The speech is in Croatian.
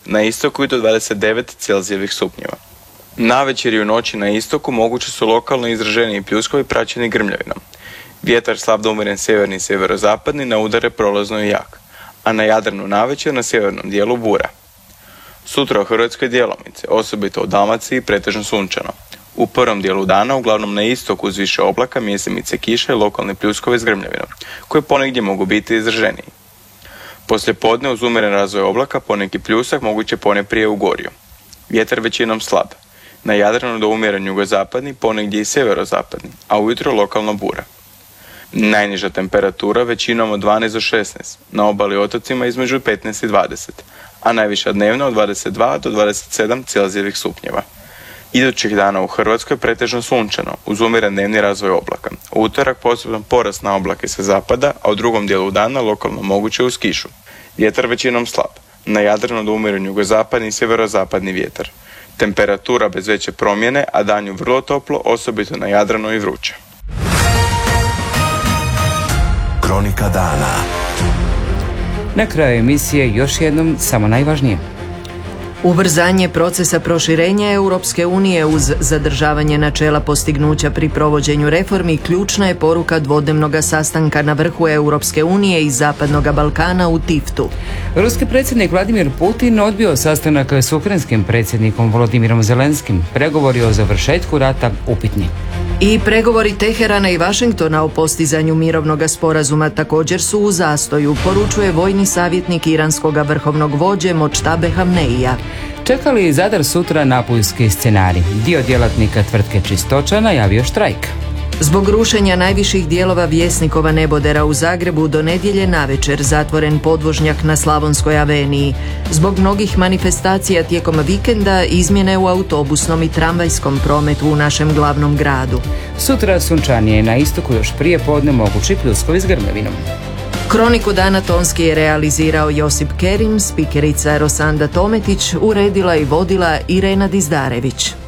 na istoku i do 29 Celzijevih stupnjeva. Navečer i u noći na istoku mogući su lokalno izraženiji pljuskovi praćeni grmljavinom. Vjetar slab do umjeren sjeverni i sjeverozapadni, na udare prolazno i jak, a na Jadranu navečer na sjevernom dijelu bura. Sutra u Hrvatskoj djelomice, osobito u Dalmaciji, pretežno sunčano. U prvom dijelu dana, uglavnom na istoku uz više oblaka, mjesemice kiše i lokalne pljuskove s grmljavinom, koje ponegdje mogu biti izraženiji. Poslije podne uz umjeren razvoj oblaka, poneki pljusak moguće ponajprije u Gorju. Vjetar većinom slab. Na Jadranu do umjeren jugozapadni, ponegdje i sjeverozapadni, a ujutro lokalno bura. Najniža temperatura većinom od 12 do 16, na obali i otocima između 15 i 20, a najviša dnevno od 22 do 27 Celzijevih stupnjeva. Idućih dana u Hrvatskoj pretežno sunčano, uz umjeren dnevni razvoj oblaka. U utorak poseban porast na oblake sa zapada, a u drugom dijelu dana lokalno moguće uz kišu. Vjetar većinom slab. Na Jadranu do umjeren jugozapadni i sjeverozapadni vjetar. Temperatura bez veće promjene, a danju vrlo toplo, osobito na Jadranu i vruće. Kronika dana. Na kraju emisije još jednom samo najvažnije. Ubrzanje procesa proširenja Europske unije uz zadržavanje načela postignuća pri provođenju reformi ključna je poruka dvodnevnog sastanka na vrhu Europske unije i Zapadnog Balkana u Tiftu. Ruski predsjednik Vladimir Putin odbio sastanak s ukrajinskim predsjednikom Volodimirom Zelenskim. Pregovori o završetku rata upitni. I pregovori Teherana i Vašingtona o postizanju mirovnog sporazuma također su u zastoju, poručuje vojni savjetnik iranskog vrhovnog vođe Močtabe Hamneija. Čeka li Zadar sutra napuljski scenarij? Dio djelatnika tvrtke Čistoća najavio štrajk. Zbog rušenja najviših dijelova Vjesnikova nebodera u Zagrebu do nedjelje navečer zatvoren podvožnjak na Slavonskoj aveniji. Zbog mnogih manifestacija tijekom vikenda izmjene u autobusnom i tramvajskom prometu u našem glavnom gradu. Sutra sunčanije, na istoku još prije podne mogući pljuskovi s grmljavinom. Kroniku dana tonski je realizirao Josip Kerim, spikerica Rosanda Tometić, uredila i vodila Irena Dizdarević.